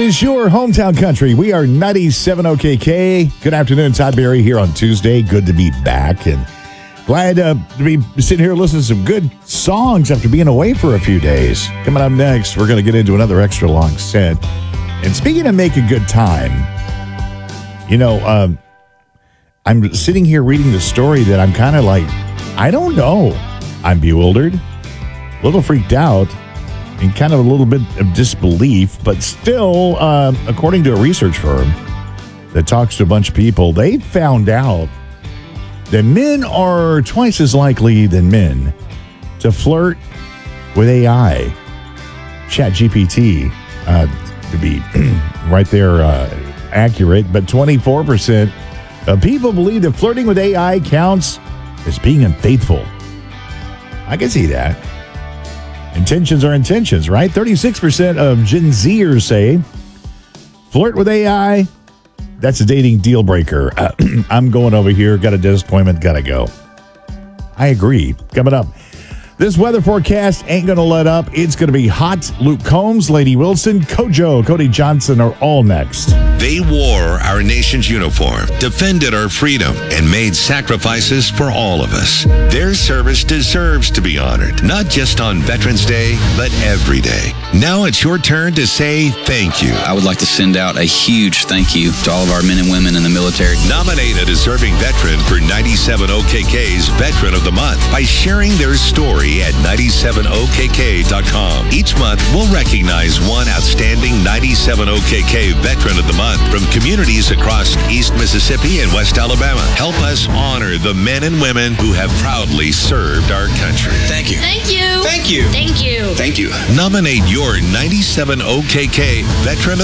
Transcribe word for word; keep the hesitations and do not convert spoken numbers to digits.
is your hometown country. We are ninety-seven O K K. Good afternoon, Todd Berry here on Tuesday. Good to be back and glad uh, to be sitting here listening to some good songs after being away for a few days. Coming up next, we're going to get into another extra long set. And speaking of make a good time, you know, um, I'm sitting here reading the story that I'm kind of like, I don't know. I'm bewildered, a little freaked out, and kind of a little bit of disbelief, but still, uh, according to a research firm that talks to a bunch of people, they found out that men are twice as likely than men to flirt with A I. ChatGPT, uh, to be right there uh, accurate, but twenty-four percent of people believe that flirting with A I counts as being unfaithful. I can see that. Intentions are intentions, right? thirty-six percent of Gen Zers say flirt with A I, that's a dating deal breaker. Uh, I'm going over here, got a dentist appointment, gotta go. I agree. Coming up, this weather forecast ain't going to let up. It's going to be hot. Luke Combs, Lady Wilson, Kojo, Cody Johnson are all next. They wore our nation's uniform, defended our freedom, and made sacrifices for all of us. Their service deserves to be honored, not just on Veterans Day, but every day. Now it's your turn to say thank you. I would like to send out a huge thank you to all of our men and women in the military. Nominate a deserving veteran for ninety-seven O K K's Veteran of the Month by sharing their story at ninety-seven O K K dot com. Each month, we'll recognize one outstanding ninety-seven O K K Veteran of the Month from communities across East Mississippi and West Alabama. Help us honor the men and women who have proudly served our country. Thank you. Thank you. Thank you. Thank you. Thank you. Nominate your ninety-seven O K K Veteran of